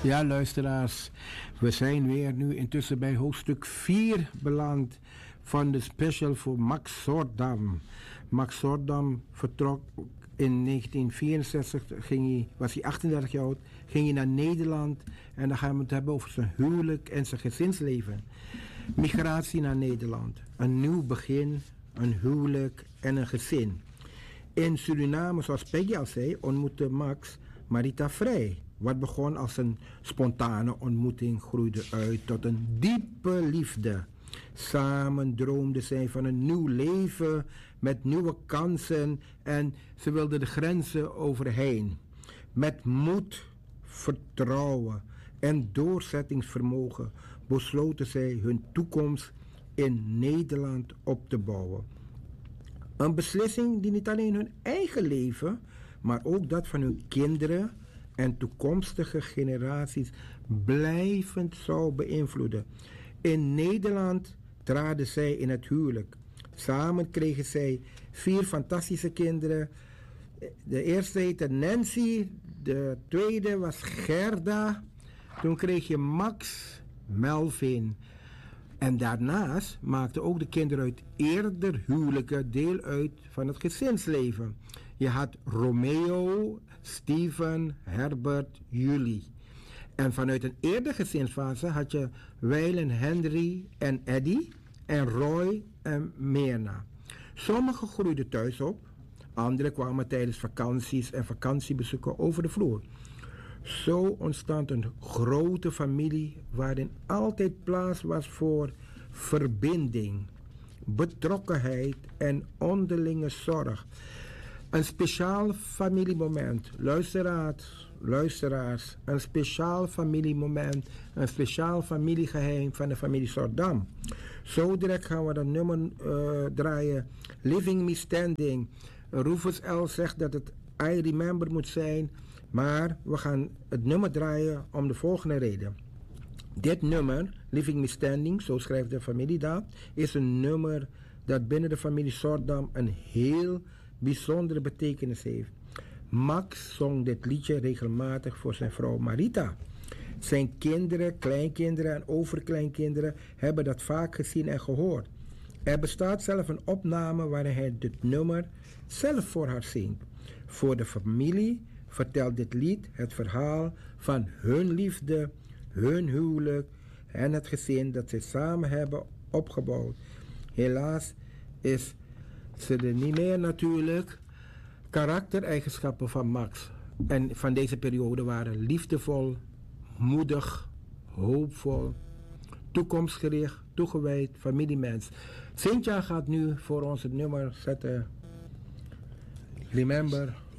Ja, luisteraars, we zijn weer nu intussen bij hoofdstuk 4 beland van de special voor Max Soordam. Max Soordam vertrok in 1964, was hij 38 jaar oud, ging hij naar Nederland en dan gaan we het hebben over zijn huwelijk en zijn gezinsleven. Migratie naar Nederland, een nieuw begin, een huwelijk en een gezin. In Suriname, zoals Peggy al zei, ontmoette Max Marita Vrij. Wat begon als een spontane ontmoeting groeide uit tot een diepe liefde. Samen droomden zij van een nieuw leven met nieuwe kansen en ze wilden de grenzen overheen. Met moed, vertrouwen en doorzettingsvermogen besloten zij hun toekomst in Nederland op te bouwen. Een beslissing die niet alleen hun eigen leven, maar ook dat van hun kinderen en toekomstige generaties blijvend zou beïnvloeden. In Nederland traden zij in het huwelijk. Samen kregen zij 4 fantastische kinderen. De eerste heette Nancy, de tweede was Gerda. Toen kreeg je Max, Melvin. En daarnaast maakten ook de kinderen uit eerder huwelijken deel uit van het gezinsleven. Je had Romeo, Steven, Herbert, Julie. En vanuit een eerdere gezinsfase had je Weilen, Henry en Eddie en Roy en Myrna. Sommigen groeiden thuis op, anderen kwamen tijdens vakanties en vakantiebezoeken over de vloer. Zo ontstond een grote familie waarin altijd plaats was voor verbinding, betrokkenheid en onderlinge zorg. Een speciaal familiemoment, luisteraars, een speciaal familiemoment, een speciaal familiegeheim van de familie Soordam. Zo direct gaan we dat nummer draaien, Living Me Standing. Rufus L. zegt dat het I Remember moet zijn, maar we gaan het nummer draaien om de volgende reden. Dit nummer, Living Me Standing, zo schrijft de familie dat, is een nummer dat binnen de familie Soordam een heel bijzondere betekenis heeft. Max zong dit liedje regelmatig voor zijn vrouw Marita. Zijn kinderen, kleinkinderen en overkleinkinderen hebben dat vaak gezien en gehoord. Er bestaat zelf een opname waarin hij dit nummer zelf voor haar zingt. Voor de familie vertelt dit lied het verhaal van hun liefde, hun huwelijk en het gezin dat ze samen hebben opgebouwd. Helaas is ze er niet meer natuurlijk. Karaktereigenschappen van Max en van deze periode waren liefdevol, moedig, hoopvol, toekomstgericht, toegewijd, familiemens. Cynthia gaat nu voor ons het nummer zetten. Remember.